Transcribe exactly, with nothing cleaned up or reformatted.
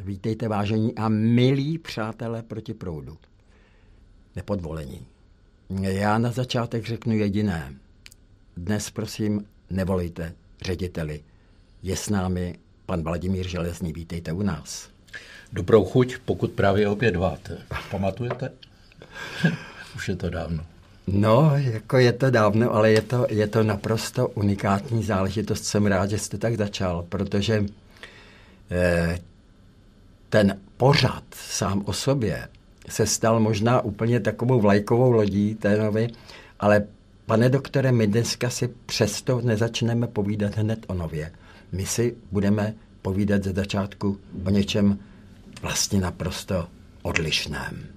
Vítejte, vážení a milí přátelé proti proudu. Nepodvolení. Já na začátek řeknu jediné. Dnes prosím nevolejte řediteli. Je s námi pan Vladimír Železný. Vítejte u nás. Dobrou chuť, pokud právě opět váte. Pamatujete? Už je to dávno. No, jako je to dávno, ale je to, je to naprosto unikátní záležitost. Jsem rád, že jste tak začal, protože eh, ten pořad sám o sobě se stal možná úplně takovou vlajkovou lodí té novy, ale pane doktore, my dneska si přesto nezačneme povídat hned o nově. My si budeme povídat ze začátku o něčem vlastně naprosto odlišném.